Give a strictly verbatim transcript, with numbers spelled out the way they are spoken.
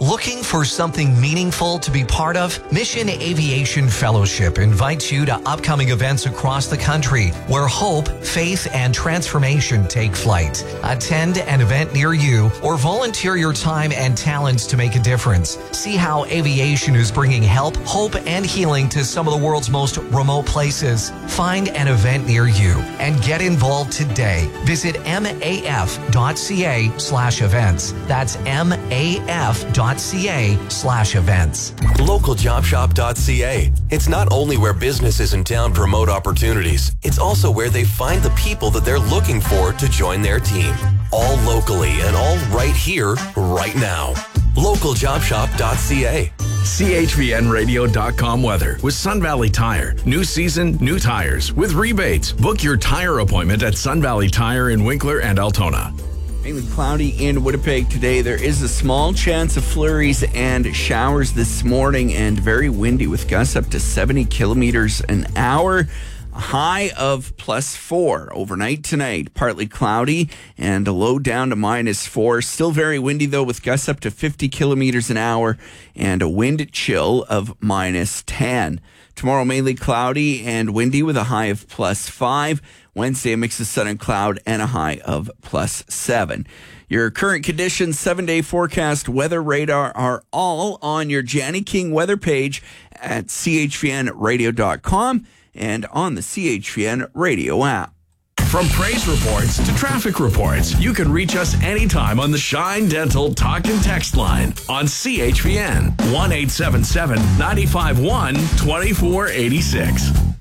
Looking for something meaningful to be part of? Mission Aviation Fellowship invites you to upcoming events across the country where hope, faith, and transformation take flight. Attend an event near you or volunteer your time and talents to make a difference. See how aviation is bringing help, hope, and healing to some of the world's most remote places. Find an event near you and get involved today. Visit maf.ca slash events. That's maf.ca slash events. local job shop dot c a. It's not only where businesses in town promote opportunities, it's also where they find the people that they're looking for to join their team. All locally and all right here, right now. local job shop dot c a. C H V N radio dot com weather with Sun Valley Tire. New season, new tires with rebates. Book your tire appointment at Sun Valley Tire in Winkler and Altona. Mainly cloudy in Winnipeg today. There is a small chance of flurries and showers this morning and very windy with gusts up to seventy kilometers an hour. A high of plus four overnight tonight. Partly cloudy and a low down to minus four. Still very windy though with gusts up to fifty kilometers an hour and a wind chill of minus ten. Tomorrow mainly cloudy and windy with a high of plus five. Wednesday, a mix of sun and cloud and a high of plus seven. Your current conditions, seven-day forecast, weather radar are all on your Janny King weather page at C H V N radio dot com and on the C H V N radio app. From praise reports to traffic reports, you can reach us anytime on the Shine Dental Talk and Text line on C H V N one eight seven seven, nine five one, two four eight six.